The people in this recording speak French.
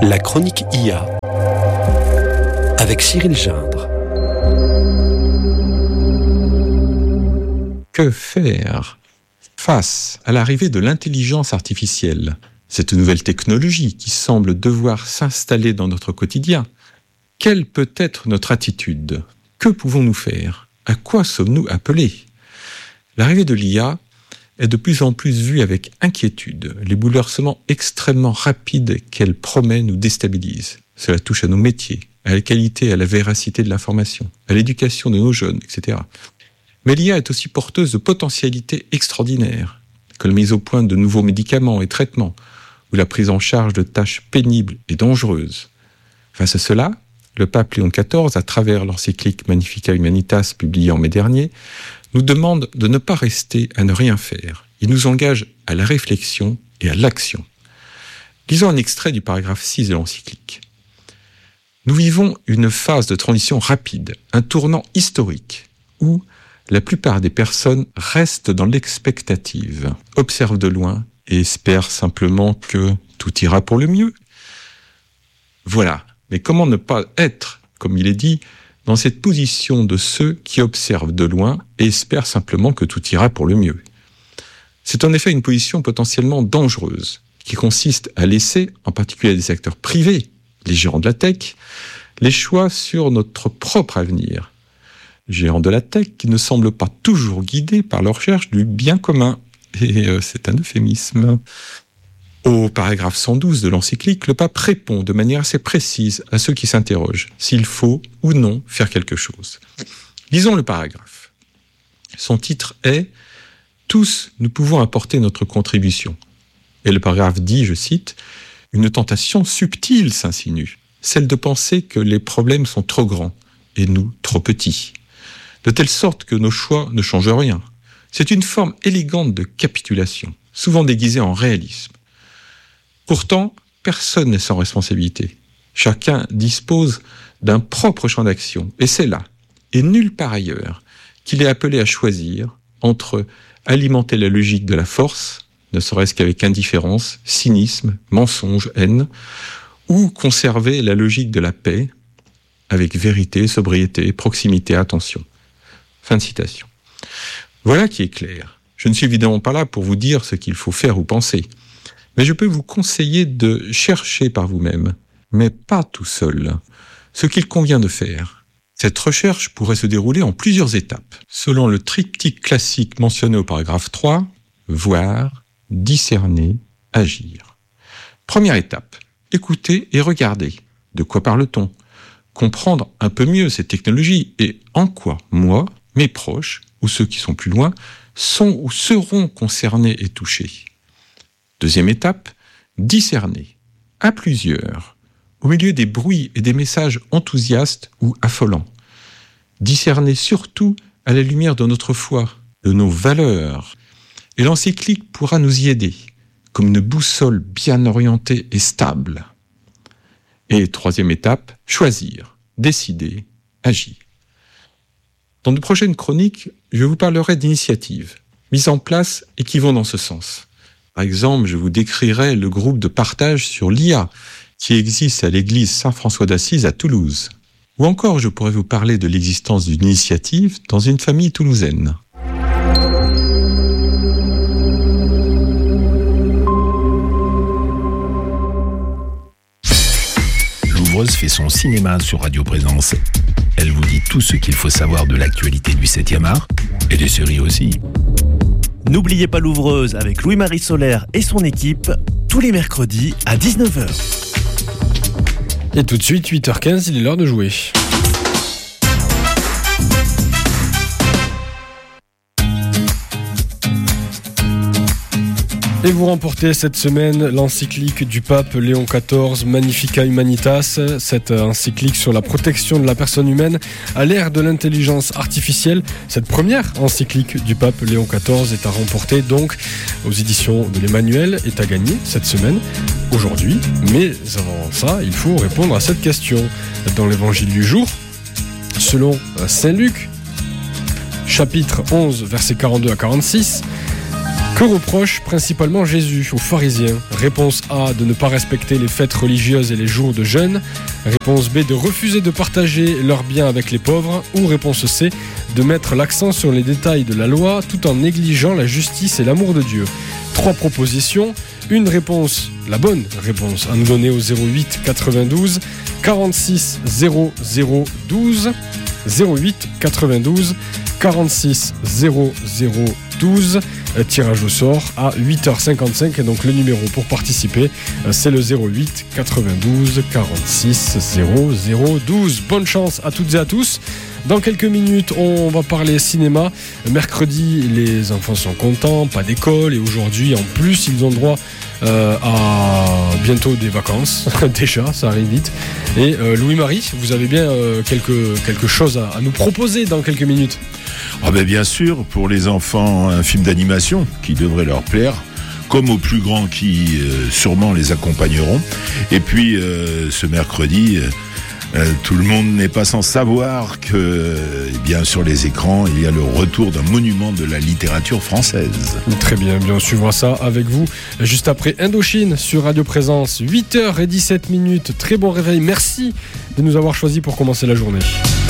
La chronique IA avec Cyril Gindre. Que faire face à l'arrivée de l'intelligence artificielle, cette nouvelle technologie qui semble devoir s'installer dans notre quotidien? Quelle peut être notre attitude? Que pouvons-nous faire? À quoi sommes-nous appelés? L'arrivée de l'IA est de plus en plus vue avec inquiétude. Les bouleversements extrêmement rapides qu'elle promet nous déstabilisent. Cela touche à nos métiers, à la qualité et à la véracité de l'information, à l'éducation de nos jeunes, etc. Mais l'IA est aussi porteuse de potentialités extraordinaires, comme la mise au point de nouveaux médicaments et traitements, ou la prise en charge de tâches pénibles et dangereuses. Face à cela, le pape Léon XIV, à travers l'encyclique Magnificat Humanitas publiée en mai dernier, nous demande de ne pas rester à ne rien faire. Il nous engage à la réflexion et à l'action. Lisons un extrait du paragraphe 6 de l'encyclique. Nous vivons une phase de transition rapide, un tournant historique, où la plupart des personnes restent dans l'expectative, observent de loin et espèrent simplement que tout ira pour le mieux. Voilà. Mais comment ne pas être, comme il est dit, dans cette position de ceux qui observent de loin et espèrent simplement que tout ira pour le mieux? C'est en effet une position potentiellement dangereuse, qui consiste à laisser, en particulier à des acteurs privés, les gérants de la tech, les choix sur notre propre avenir. Les gérants de la tech qui ne semblent pas toujours guidés par leur recherche du bien commun. Et c'est un euphémisme. Au paragraphe 112 de l'encyclique, le pape répond de manière assez précise à ceux qui s'interrogent s'il faut ou non faire quelque chose. Lisons le paragraphe. Son titre est « Tous, nous pouvons apporter notre contribution ». Et le paragraphe dit, je cite, « Une tentation subtile s'insinue, celle de penser que les problèmes sont trop grands et nous trop petits, de telle sorte que nos choix ne changent rien. C'est une forme élégante de capitulation, souvent déguisée en réalisme. Pourtant, personne n'est sans responsabilité. Chacun dispose d'un propre champ d'action, et c'est là, et nulle part ailleurs, qu'il est appelé à choisir entre alimenter la logique de la force, ne serait-ce qu'avec indifférence, cynisme, mensonge, haine, ou conserver la logique de la paix, avec vérité, sobriété, proximité, attention. » Fin de citation. Voilà qui est clair. Je ne suis évidemment pas là pour vous dire ce qu'il faut faire ou penser. Mais je peux vous conseiller de chercher par vous-même, mais pas tout seul, ce qu'il convient de faire. Cette recherche pourrait se dérouler en plusieurs étapes, selon le triptyque classique mentionné au paragraphe 3, voir, discerner, agir. Première étape, écouter et regarder. De quoi parle-t-on? Comprendre un peu mieux ces technologies et en quoi moi, mes proches, ou ceux qui sont plus loin, sont ou seront concernés et touchés. Deuxième étape, discerner, à plusieurs, au milieu des bruits et des messages enthousiastes ou affolants. Discerner surtout à la lumière de notre foi, de nos valeurs. Et l'encyclique pourra nous y aider, comme une boussole bien orientée et stable. Et troisième étape, choisir, décider, agir. Dans de prochaines chroniques, je vous parlerai d'initiatives mises en place et qui vont dans ce sens. Par exemple, je vous décrirai le groupe de partage sur l'IA qui existe à l'église Saint-François d'Assise à Toulouse. Ou encore, je pourrais vous parler de l'existence d'une initiative dans une famille toulousaine. L'ouvreuse fait son cinéma sur Radio Présence. Elle vous dit tout ce qu'il faut savoir de l'actualité du 7e art et des séries aussi. N'oubliez pas l'ouvreuse avec Louis-Marie Solaire et son équipe, tous les mercredis à 19h. Et tout de suite, 8h15, il est l'heure de jouer. Et vous remportez cette semaine l'encyclique du pape Léon XIV, Magnificat Humanitas, cette encyclique sur la protection de la personne humaine à l'ère de l'intelligence artificielle. Cette première encyclique du pape Léon XIV est à remporter donc aux éditions de l'Emmanuel, est à gagner cette semaine, aujourd'hui. Mais avant ça, il faut répondre à cette question. Dans l'évangile du jour, selon Saint Luc, chapitre 11, versets 42 à 46, Que reproche principalement Jésus aux pharisiens? Réponse A, de ne pas respecter les fêtes religieuses et les jours de jeûne. Réponse B, de refuser de partager leurs biens avec les pauvres. Ou réponse C, de mettre l'accent sur les détails de la loi tout en négligeant la justice et l'amour de Dieu. 3 propositions, une réponse, la bonne réponse, à nous donner au 08 92 46 00 12, 08 92 46 00 12. Tirage au sort à 8h55 et donc le numéro pour participer c'est le 08 92 46 00 12. Bonne chance à toutes et à tous. Dans quelques minutes, on va parler cinéma. Mercredi, les enfants sont contents, pas d'école et aujourd'hui, en plus, ils ont droit à bientôt des vacances. Déjà, ça arrive vite. Et Louis-Marie, vous avez bien quelque chose à nous proposer dans quelques minutes. Ah ben bien sûr, pour les enfants, un film d'animation qui devrait leur plaire, comme aux plus grands qui sûrement les accompagneront. Et puis ce mercredi, tout le monde n'est pas sans savoir que, bien sur les écrans, il y a le retour d'un monument de la littérature française. Très bien, on suivra ça avec vous juste après Indochine sur Radio Présence, 8h17. Très bon réveil, merci de nous avoir choisis pour commencer la journée.